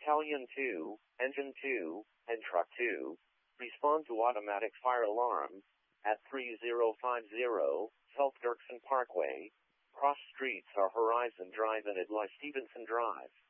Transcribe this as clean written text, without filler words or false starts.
Battalion 2, Engine 2, and Truck 2, respond to automatic fire alarm at 3050 South Dirksen Parkway. Cross streets are Horizon Drive and Adlai Stevenson Drive.